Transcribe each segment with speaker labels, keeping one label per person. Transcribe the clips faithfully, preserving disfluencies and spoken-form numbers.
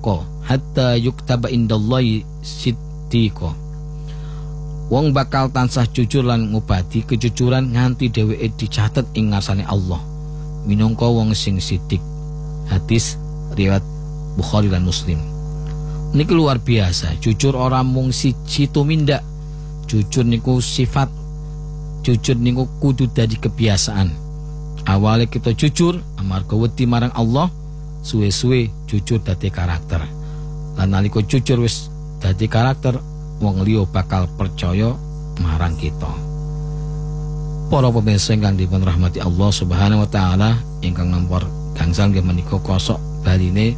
Speaker 1: sidqa hatta yuktaba indallahi siddiqa. Wong bakal tansah jujur lan ngobati kejujuran nganti dheweke dicatet ing ngarsane Allah minangka wong sing sidik. Hadis riwayat Bukhari lan Muslim. Niki luar biasa. Jujur ora mung siji tumindak. Jujur niku sifat. Jujur niku kudu dadi kebiasaan. Awalnya kita jujur amarga wedi marang Allah, suwe-suwe jujur dadi karakter. Lan nalika jujur wis dadi karakter, wong liya bakal percaya marang kita. Para pemirsa ingkang dipun rahmati Allah Subhanahu wa taala, ingkang nomor gangsal nggih menika kosok baline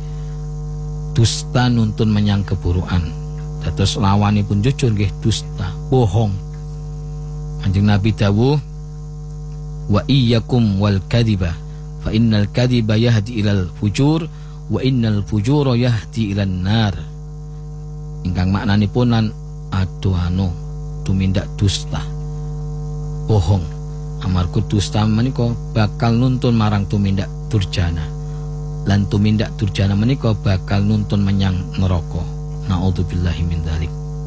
Speaker 1: dusta nuntun menyang keburukan. Dados lawanipun jujur nggih dusta, bohong. Kanjeng Nabi dawuh, wa iyyakum wal kadhiba fa innal kadhiba yahdi ilal fujur wa innal fujura yahdi ilan nar. Ingkang maknanipun lan aduhano tumindak dusta, bohong. Amarga dusta menika bakal nuntun marang tumindak durjana. Lan tumindak durjana menika bakal nuntun menyang neraka. Naudzubillahi min dzalik.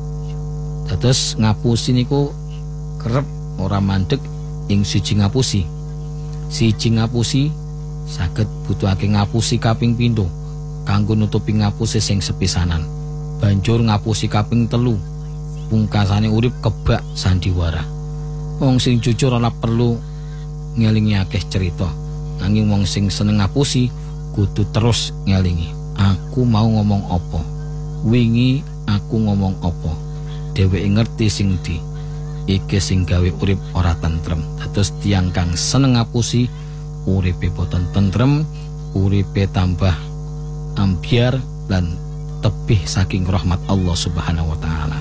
Speaker 1: Dados ngapusi niku kerep ora mandeg ing siji ngapusi. Siji ngapusi saged butuhake ngapusi kaping pindho kanggo nutupi ngapusi sing sepisanan. Banjur ngapusi kaping telu. Pungkasane urip kebak sandiwara. Wong sing jujur ora perlu ngelingi akeh cerita. Nanging wong sing seneng ngapusi kudu terus ngelingi. Aku mau ngomong apa? Wingi aku ngomong apa? Dheweke ngerti sing di iki sing gawe urip ora tentrem. Dados tiyang kang seneng ngapusi uripe boten tentrem, uripe tambah ambyar lan tebih saking rahmat Allah Subhanahu wa taala.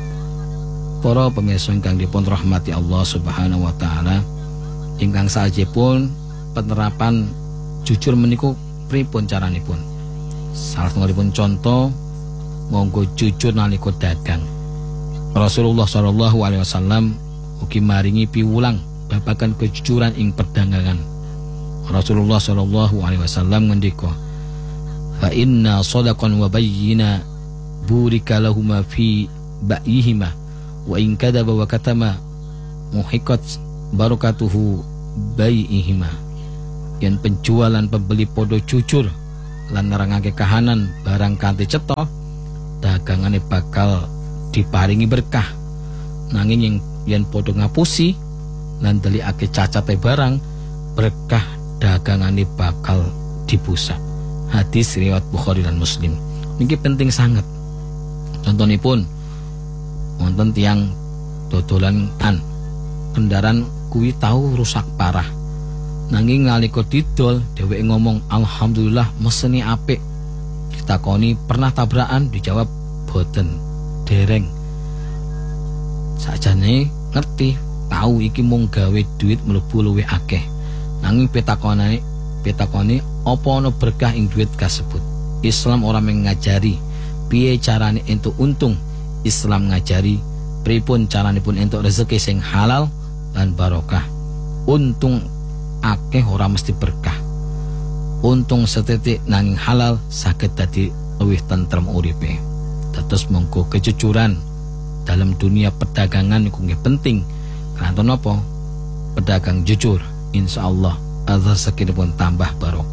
Speaker 1: Para pemirsa ingkang dipun rahmati Allah Subhanahu wa taala, ingkang salajengipun penerapan jujur meniku pripun caranipun? Salah satunggalipun contoh monggo jujur nalika dagang. Rasulullah sallallahu alaihi wasallam ugi maringi piwulang babagan kejujuran ing perdagangan. Rasulullah sallallahu alaihi wasallam ngendika, "Fa inna shadaqan wa bayyina burika lahuma fi ba'yihima wa in kadaba wa katama muhiqat barakatuhu bai'ihima." Yen penjualan pembeli podo jujur lan nerangake kahanan barang kanthi cetha, dagangane bakal diparingi berkah. Nanging yen, yen podo ngapusi lan delikake cacate barang, berkah dagangane bakal dibusak. Hadis riwayat Bukhari dan Muslim. Niki penting sangat. Contonipun wonten tiyang dodolan an kendaraan kuwi tahu rusak parah. Nanging nalika didol dheweke ngomong alhamdulillah meseni apik. Ditakoni pernah tabrakan, dijawab boten, dereng. Sakjane ngerti tahu iki mung gawe duit mlebu luwih akeh. Nanging pitakone pitakone apa ana berkah ing duit kasebut. Islam ora mengajari piye carane entuk untung. Islam ngajari pripun caranipun entuk rezeki sing halal lan barokah. Untung akeh ora mesti berkah. Untung setitik nanging halal saged dadi luwih tentrem uripe. Dados monggo kejujuran dalam dunia perdagangan niku nggih penting. Kanthi napa? Pedagang jujur, insyaallah rezeki pun tambah barokah.